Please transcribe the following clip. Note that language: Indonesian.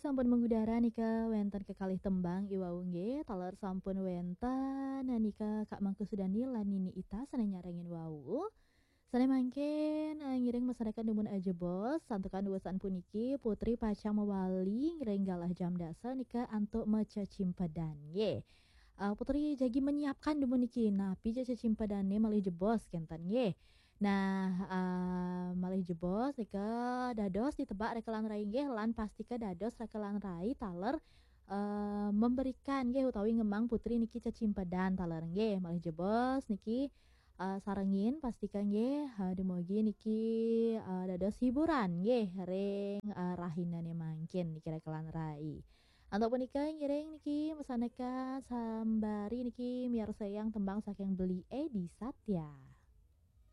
sampun mengudara nika wenten kekalih tembang iwau nggih taler sampun wenten nika Kak Mangku Sudani lan Nini Ita sana nyarengin wau. Sana mangken ngiring masyarakat dumun aja bos santukan duasan puniki Putri Pacang Mewali ngiring galah jam dasa nika antuk meca cimpadan nggih. Putri jagi menyiapkan dumun niki napi caca cimpadane malih jebos kentan nggih. Nah, malih jebos nika dados ditebak rekelan rai nggih lan pastika dados rekelan rai taler, memberikan nggih utawi ngemang putri niki cacimpedan taler nggih malih jebos niki, sarengin pastika nggih, dumugi niki, dados hiburan nggih ring, rahinane mangkin niki rekelan rai. Antuk punika ngiring niki mesaneka sambari niki miyarsa yang tembang saking beli Edi Satya.